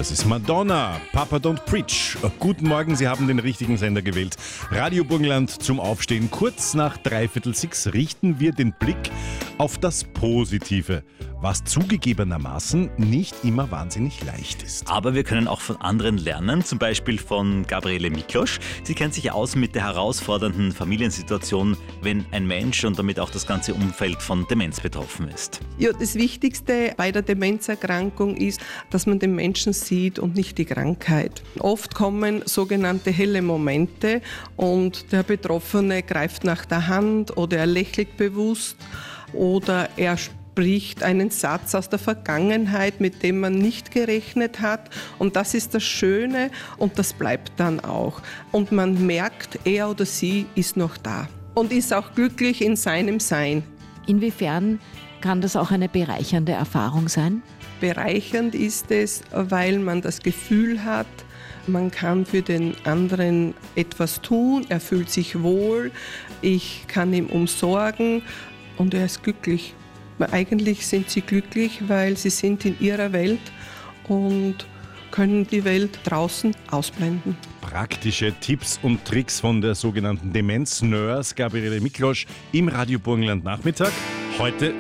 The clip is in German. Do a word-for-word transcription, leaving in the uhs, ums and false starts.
Das ist Madonna, Papa Don't Preach. Guten Morgen, Sie haben den richtigen Sender gewählt. Radio Burgenland zum Aufstehen. Kurz nach dreiviertel sechs richten wir den Blick auf das Positive, was zugegebenermaßen nicht immer wahnsinnig leicht ist. Aber wir können auch von anderen lernen, zum Beispiel von Gabriele Miklosch. Sie kennt sich aus mit der herausfordernden Familiensituation, wenn ein Mensch und damit auch das ganze Umfeld von Demenz betroffen ist. Ja, das Wichtigste bei der Demenzerkrankung ist, dass man den Menschen sieht und nicht die Krankheit. Oft kommen sogenannte helle Momente und der Betroffene greift nach der Hand oder er lächelt bewusst oder er spricht einen Satz aus der Vergangenheit, mit dem man nicht gerechnet hat. Und das ist das Schöne und das bleibt dann auch. Und man merkt, er oder sie ist noch da und ist auch glücklich in seinem Sein. Inwiefern kann das auch eine bereichernde Erfahrung sein? Bereichernd ist es, weil man das Gefühl hat, man kann für den anderen etwas tun, er fühlt sich wohl, ich kann ihm umsorgen und er ist glücklich. Eigentlich sind sie glücklich, weil sie sind in ihrer Welt und können die Welt draußen ausblenden. Praktische Tipps und Tricks von der sogenannten Demenz-Nurse Gabriele Miklosch im Radio Burgenland Nachmittag. Heute